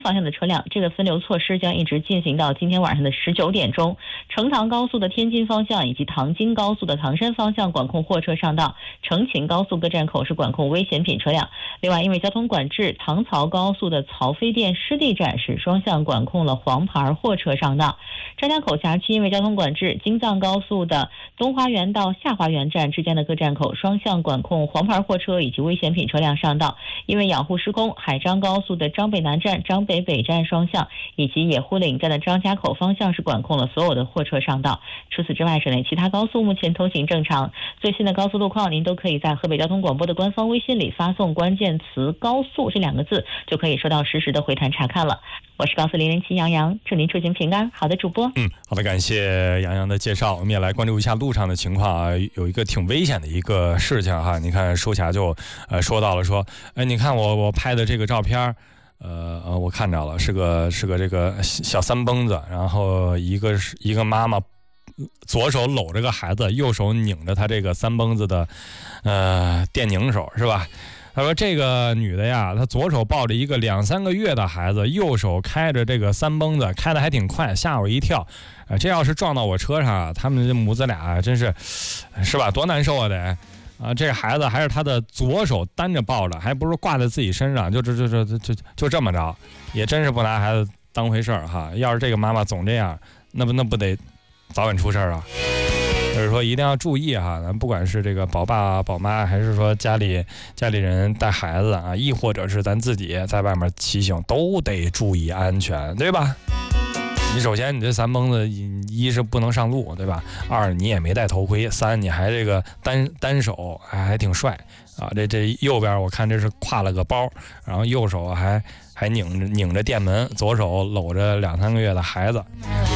方向的车辆，这个分流措施将一直进行到今天晚上的19点钟。成唐高速的天津方向以及唐京高速的唐山方向管控货车上道，成秦高速各站口是管控危险品车辆。另外，因为交通管制，唐曹高速的曹妃甸湿地站是双向管控了黄牌货车上道。张家口辖区因为交通管制，京藏高速的东花园到下花园站之间的各站口双向管控黄牌货车以及危险品车辆上道。因为养护施工，海张高速的张北南站、张北北站双向以及野狐岭站的张家口方向是管控了所有的货车上道。除此之外，省内其他高速目前通行正常。最新的高速路况，您都可以在河北交通广播的官方微信里发送关键词“高速”这2个字，就可以收到实时的回弹查看了。我是高速007杨洋，祝您出行平安。好的，主播。 好的，感谢杨洋的介绍。我们也来关注一下路上的情况啊，有一个挺危险的一个事情哈。你看收霞就说到了说，你看我拍的这个照片。我看着了，是个这个小三蹦子，然后一个妈妈左手搂着个孩子，右手拧着他这个三蹦子的电拧手，是吧？他说这个女的呀，她左手抱着一个2、3个月的孩子，右手开着这个三蹦子，开得还挺快，吓我一跳。这要是撞到我车上啊，他们这母子俩真是吧，多难受啊得。这个孩子还是他的左手单着抱着，还不是挂在自己身上，就这么着，也真是不拿孩子当回事儿哈。要是这个妈妈总这样，那不得早晚出事儿啊。就是说一定要注意哈，咱不管是这个宝爸宝妈，还是说家里人带孩子啊，亦或者是咱自己在外面骑行，都得注意安全，对吧？你首先你这三蹦子，一是不能上路，对吧？2你也没戴头盔，3你还这个单手还挺帅啊！这右边我看这是挎了个包，然后右手还拧着电门，左手搂着2、3个月的孩子。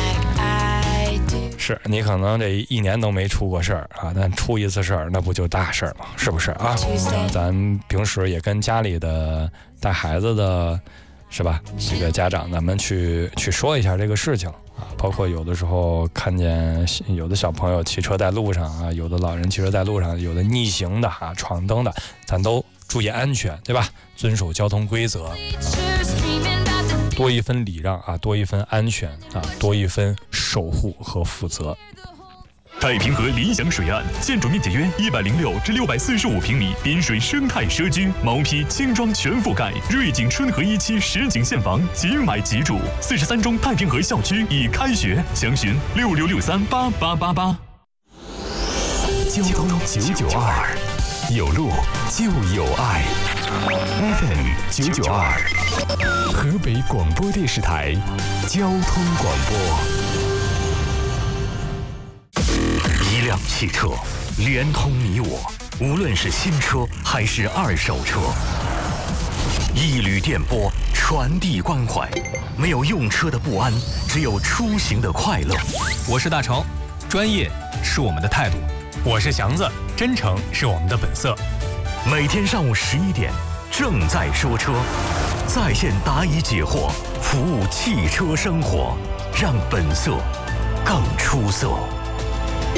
是你可能这1年都没出过事儿啊，但出一次事儿那不就大事儿吗？是不是啊？咱平时也跟家里的带孩子的。是吧？这个家长咱们去说一下这个事情啊，包括有的时候看见有的小朋友骑车在路上啊，有的老人骑车在路上，有的逆行的啊，闯灯的，咱都注意安全，对吧？遵守交通规则，多一分礼让啊，多一分安全啊，多一分守护和负责。 太平河理想水岸，建筑面积约106至645平米，滨水生态社区，毛坯轻装全覆盖，瑞景春和1期实景现房，即买即住。43中太平河校区已开学，详询66638888。交通992，有路就有爱。FM 992，河北广播电视台交通广播。一辆汽车连通你我，无论是新车还是2手车。一缕电波传递关怀，没有用车的不安，只有出行的快乐。 我是大成，专业是我们的态度；我是祥子，真诚是我们的本色。 每天上午11点，正在说车，在线答疑解惑，服务汽车生活，让本色更出色。